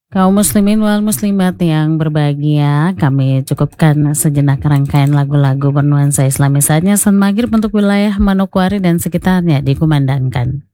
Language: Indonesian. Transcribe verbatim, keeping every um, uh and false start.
Kaum muslimin wal muslimat yang berbahagia, kami cukupkan sejenak rangkaian lagu-lagu bernuansa Islami saatnya saat maghrib untuk wilayah Manokwari dan sekitarnya dikumandangkan.